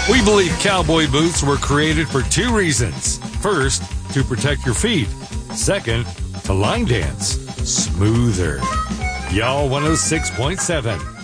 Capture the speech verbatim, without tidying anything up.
We believe cowboy boots were created for two reasons. First, to protect your feet. Second, to line dance smoother. Y'all one oh six point seven.